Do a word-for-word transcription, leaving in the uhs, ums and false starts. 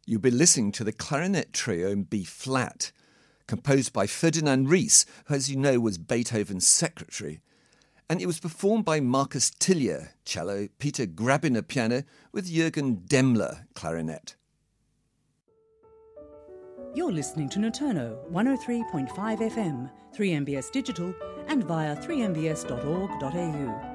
You'll be listening to the clarinet trio in B-flat, composed by Ferdinand Ries, who, as you know, was Beethoven's secretary. And it was performed by Marcus Tillier, cello, Peter Grabiner, piano, with Jürgen Demmler, clarinet. You're listening to Noturno one oh three point five F M, three M B S Digital, and via three m b s dot org dot a u.